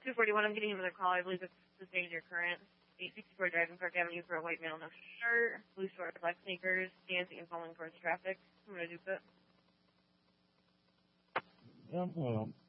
241, I'm getting another call. I believe it's the state of your current. 864 Driving Park Avenue for a white male, no shirt, blue shorts, black sneakers, dancing and falling towards traffic. I'm going to do that. Yeah, well,